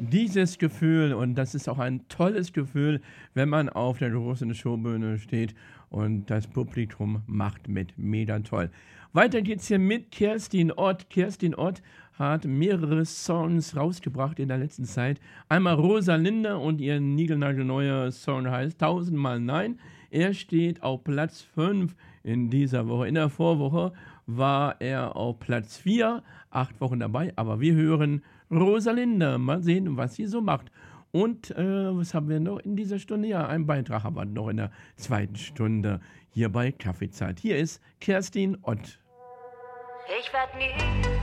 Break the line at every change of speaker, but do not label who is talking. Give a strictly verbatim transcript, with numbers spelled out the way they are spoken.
dieses Gefühl und das ist auch ein tolles Gefühl, wenn man auf der großen Showbühne steht und das Publikum macht mit. Mega toll. Weiter geht's hier mit Kerstin Ott. Kerstin Ott hat mehrere Songs rausgebracht in der letzten Zeit. Einmal Rosalinde und ihr niegelnagelneuer Song heißt Tausendmal Nein. Er steht auf Platz fünf in dieser Woche. In der Vorwoche war er auf Platz vier, acht Wochen dabei, aber wir hören Rosalinde. Mal sehen, was sie so macht. Und äh, was haben wir noch in dieser Stunde? Ja, einen Beitrag haben wir noch in der zweiten Stunde hier bei Kaffeezeit. Hier ist Kerstin Ott.
Ich werd nie